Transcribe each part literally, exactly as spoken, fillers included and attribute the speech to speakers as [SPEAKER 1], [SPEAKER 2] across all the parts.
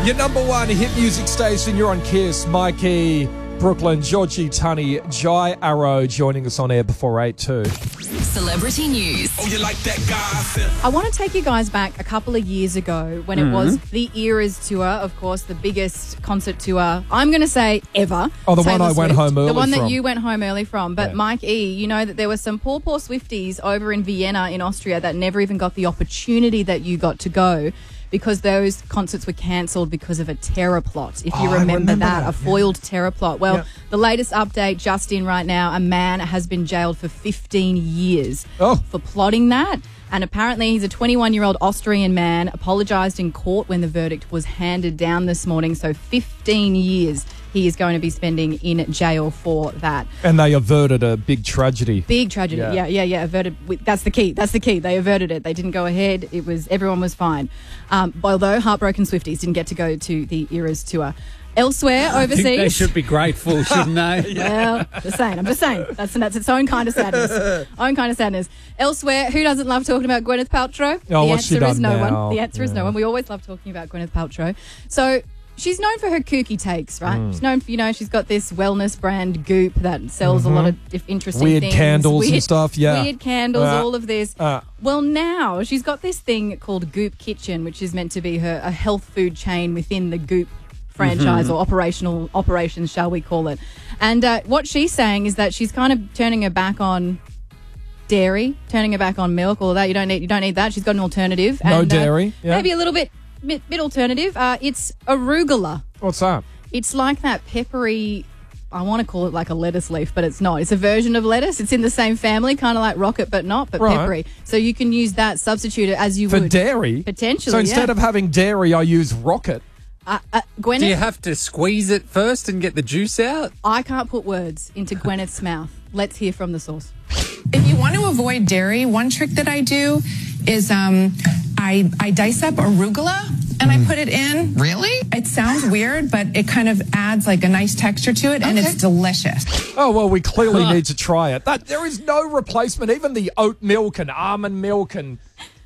[SPEAKER 1] Your number one hit music station, you're on Kiss. Mikey, Brooklyn, Georgie, Tunny, Jai Arrow joining us on air before eight too.
[SPEAKER 2] Celebrity news.
[SPEAKER 3] Oh, you like that gossip?
[SPEAKER 4] I want to take you guys back a couple of years ago when it was the Eras tour, of course, the biggest concert tour, I'm going to say, ever.
[SPEAKER 1] Oh, the one
[SPEAKER 4] Taylor
[SPEAKER 1] I went
[SPEAKER 4] Swift.
[SPEAKER 1] home early
[SPEAKER 4] The one
[SPEAKER 1] from.
[SPEAKER 4] that you went home early from. But
[SPEAKER 1] Yeah.
[SPEAKER 4] Mike E., you know that there were some poor, poor Swifties over in Vienna in Austria that never even got the opportunity that you got to go because those concerts were cancelled because of a terror plot, if you
[SPEAKER 1] Oh, I
[SPEAKER 4] remember,
[SPEAKER 1] remember
[SPEAKER 4] that,
[SPEAKER 1] that,
[SPEAKER 4] a foiled terror plot. Well,
[SPEAKER 1] Yeah.
[SPEAKER 4] the latest update just in right now, a man has been jailed for fifteen years
[SPEAKER 1] Oh.
[SPEAKER 4] for plotting that. And apparently he's a twenty-one-year-old Austrian man, apologised in court when the verdict was handed down this morning. So fifteen years he is going to be spending in jail for that.
[SPEAKER 1] And they averted a big tragedy.
[SPEAKER 4] Big tragedy.
[SPEAKER 1] Yeah.
[SPEAKER 4] Yeah, yeah, yeah. Averted. That's the key. That's the key. They averted it. They didn't go ahead. It was everyone was fine. Um, although heartbroken Swifties didn't get to go to the Eras tour. Elsewhere,
[SPEAKER 5] I
[SPEAKER 4] overseas.
[SPEAKER 5] think they should be grateful, shouldn't they?
[SPEAKER 4] Well, just saying. I'm just saying. That's that's its own kind of sadness. Own kind of sadness. Elsewhere, who doesn't love talking about Gwyneth Paltrow?
[SPEAKER 1] Oh,
[SPEAKER 4] the
[SPEAKER 1] what's she
[SPEAKER 4] answer is
[SPEAKER 1] done
[SPEAKER 4] no
[SPEAKER 1] now?
[SPEAKER 4] one. The answer is no
[SPEAKER 1] Yeah.
[SPEAKER 4] one. We always love talking about Gwyneth Paltrow. So she's known for her kooky takes, right?
[SPEAKER 1] Mm.
[SPEAKER 4] She's known for, you know, she's got this wellness brand Goop that sells a lot of diff- interesting
[SPEAKER 1] Weird
[SPEAKER 4] things.
[SPEAKER 1] candles and
[SPEAKER 4] Weird-
[SPEAKER 1] stuff, yeah.
[SPEAKER 4] Weird candles,
[SPEAKER 1] Uh,
[SPEAKER 4] all of this.
[SPEAKER 1] uh.
[SPEAKER 4] Well, now she's got this thing called Goop Kitchen, which is meant to be her a health food chain within the Goop franchise or operational operations, shall we call it. And uh, what she's saying is that she's kind of turning her back on dairy, turning her back on milk, all of that. You don't need you don't need that. She's got an alternative.
[SPEAKER 1] No
[SPEAKER 4] and, uh,
[SPEAKER 1] dairy, yeah.
[SPEAKER 4] Maybe a little bit bit, bit alternative. Uh, it's arugula.
[SPEAKER 1] What's that?
[SPEAKER 4] It's like that peppery, I want to call it like a lettuce leaf, but it's not. It's a version of lettuce. It's in the same family, kind of like rocket, but not, but
[SPEAKER 1] Right.
[SPEAKER 4] peppery. So you can use that, substitute it as you
[SPEAKER 1] For
[SPEAKER 4] would.
[SPEAKER 1] dairy?
[SPEAKER 4] Potentially,
[SPEAKER 1] So instead
[SPEAKER 4] yeah.
[SPEAKER 1] of having dairy, I use rocket.
[SPEAKER 4] Uh, uh, Gwyneth,
[SPEAKER 5] Do you have to squeeze it first and get the juice out?
[SPEAKER 4] I can't put words into Gwyneth's mouth. Let's hear from the source.
[SPEAKER 6] If you want to avoid dairy, one trick that I do is um, I, I dice up arugula and I put it in.
[SPEAKER 7] Really?
[SPEAKER 6] It sounds weird, but it kind of adds like a nice texture to it, and
[SPEAKER 7] Okay.
[SPEAKER 6] it's delicious.
[SPEAKER 1] Oh, well, we clearly need to try it. That There is no replacement. Even the oat milk and almond milk and,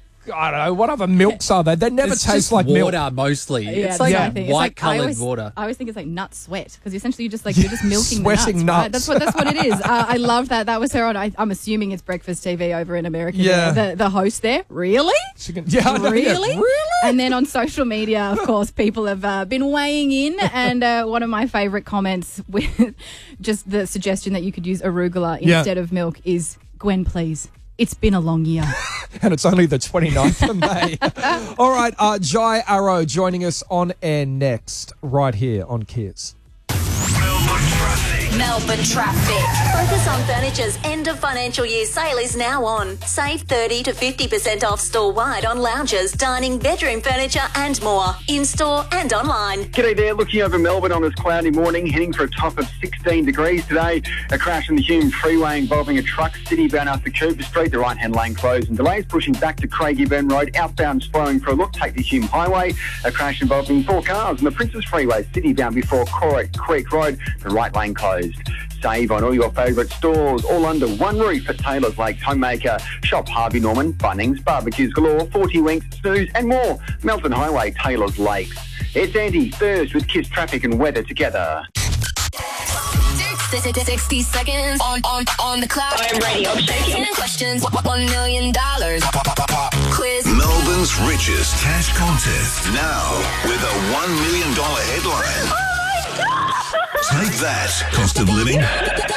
[SPEAKER 1] I don't know, what other milks are there? They never
[SPEAKER 5] It's
[SPEAKER 1] taste
[SPEAKER 5] just
[SPEAKER 1] like milk.
[SPEAKER 5] water mostly.
[SPEAKER 4] Yeah,
[SPEAKER 5] it's
[SPEAKER 4] that's
[SPEAKER 5] like
[SPEAKER 4] what I think. It's like- I
[SPEAKER 5] white-coloured
[SPEAKER 4] always-
[SPEAKER 5] water.
[SPEAKER 4] I always think it's like nut sweat because essentially you're just like you're just milking the
[SPEAKER 1] Sweating
[SPEAKER 4] nuts. Right?
[SPEAKER 1] nuts.
[SPEAKER 4] That's what that's what it is. Uh, I love that. That was her on. I, I'm assuming it's breakfast T V over in America.
[SPEAKER 1] Yeah.
[SPEAKER 4] there. The the host there. Really?
[SPEAKER 1] She can- yeah, I know, yeah.
[SPEAKER 4] Really?
[SPEAKER 1] Really?
[SPEAKER 4] And then on social media, of course, people have uh, been weighing in. And uh, one of my favourite comments with just the suggestion that you could use arugula
[SPEAKER 1] Yeah.
[SPEAKER 4] instead of milk is, Gwen, please. It's been a long year.
[SPEAKER 1] And it's only the twenty-ninth of May. All right, uh, Jai Arrow joining us on air next, right here on Kiss.
[SPEAKER 2] Melbourne traffic. Focus on Furniture's end of financial year sale is now on. Save thirty to fifty percent off store-wide on lounges, dining, bedroom furniture and more. In-store and online.
[SPEAKER 8] G'day there, looking over Melbourne on this cloudy morning, heading for a top of sixteen degrees today. A crash on the Hume Freeway involving a truck city-bound out to Cooper Street, the right-hand lane closed, and delays pushing back to Craigieburn Road, outbound slowing for a look, take the Hume Highway. A crash involving four cars on the Princess Freeway, city-bound before Corrick Creek Road, the right lane closed. Save on all your favourite stores, all under one roof at Taylor's Lakes Homemaker. Shop Harvey Norman, Bunnings, Barbecues Galore, forty Winks, Snooze and more. Melton Highway, Taylor's Lakes. It's Andy Thurs with Kiss Traffic and Weather together.
[SPEAKER 2] sixty seconds on, on, on the clock. I'm ready, I'm shaking. ten questions, one million dollars. Quiz.
[SPEAKER 3] Melbourne's richest cash contest. Now with a one million dollars headline. Take that, cost of living.